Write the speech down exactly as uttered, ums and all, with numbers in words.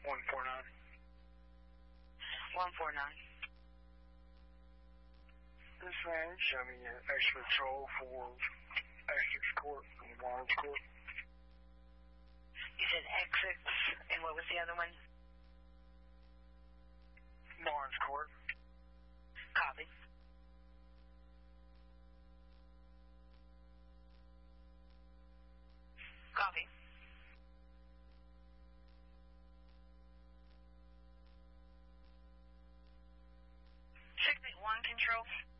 one four nine. one four nine. This man, show me an extra patrol for Essex Court and Lawrence Court. You said Essex, and what was the other one? Lawrence Court. Copy. Copy. six eight one control.